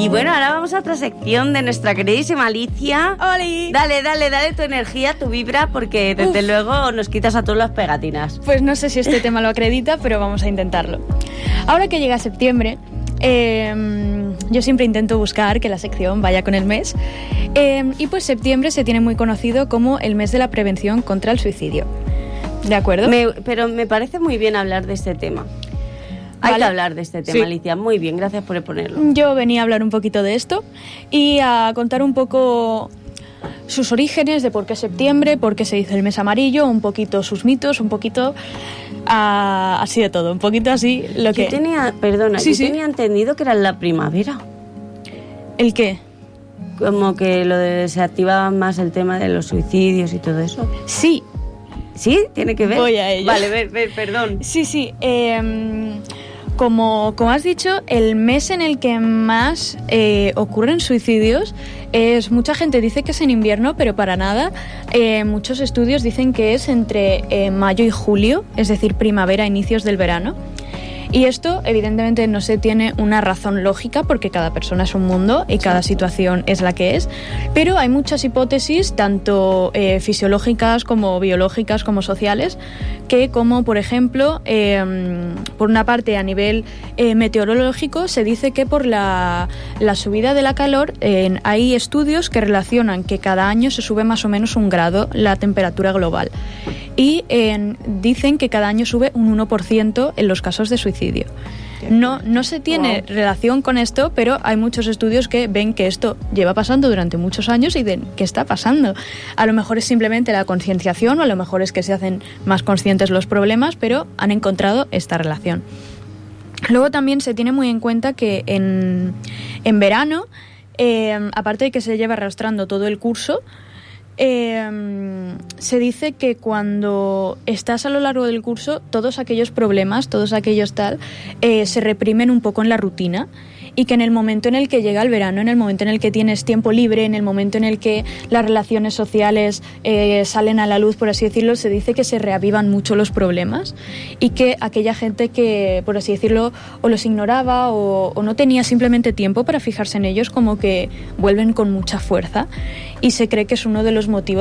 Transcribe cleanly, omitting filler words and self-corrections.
Y bueno, ahora vamos a otra sección de nuestra queridísima Alicia. ¡Oli! Dale tu energía, tu vibra, porque desde luego nos quitas a todos las pegatinas. Pues no sé si este tema lo acredita, pero vamos a intentarlo. Ahora que llega septiembre, yo siempre intento buscar que la sección vaya con el mes. Y pues septiembre se tiene muy conocido como el mes de la prevención contra el suicidio. ¿De acuerdo? Pero me parece muy bien hablar de este tema. Hay que hablar de este tema, sí. Alicia. Muy bien, gracias por exponerlo. Yo venía a hablar un poquito de esto y a contar un poco sus orígenes, de por qué septiembre, por qué se dice el mes amarillo, un poquito sus mitos, un poquito así de todo, un poquito así lo que... Yo tenía tenía entendido que era en la primavera. ¿El qué? Como que se activaba más el tema de los suicidios y todo eso. Sí. ¿Sí? ¿Tiene que ver? Voy a ello. Vale, perdón. Sí. Como has dicho, el mes en el que más ocurren suicidios mucha gente dice que es en invierno, pero para nada. Muchos estudios dicen que es entre mayo y julio, es decir, primavera, inicios del verano. Y esto evidentemente no se tiene una razón lógica porque cada persona es un mundo y cada situación es la que es, pero hay muchas hipótesis, tanto fisiológicas como biológicas como sociales, que como por ejemplo, por una parte a nivel meteorológico se dice que por la subida de la calor hay estudios que relacionan que cada año se sube más o menos 1 grado la temperatura global y dicen que cada año sube un 1% en los casos de suicidio. No se tiene relación con esto, pero hay muchos estudios que ven que esto lleva pasando durante muchos años y de qué está pasando. A lo mejor es simplemente la concienciación o a lo mejor es que se hacen más conscientes los problemas, pero han encontrado esta relación. Luego también se tiene muy en cuenta que en verano, aparte de que se lleva arrastrando todo el curso, se dice que cuando estás a lo largo del curso, todos aquellos problemas, todos aquellos se reprimen un poco en la rutina y que en el momento en el que llega el verano, en el momento en el que tienes tiempo libre, en el momento en el que las relaciones sociales salen a la luz, por así decirlo, se dice que se reavivan mucho los problemas y que aquella gente que, por así decirlo, o los ignoraba o no tenía simplemente tiempo para fijarse en ellos, como que vuelven con mucha fuerza y se cree que es uno de los motivos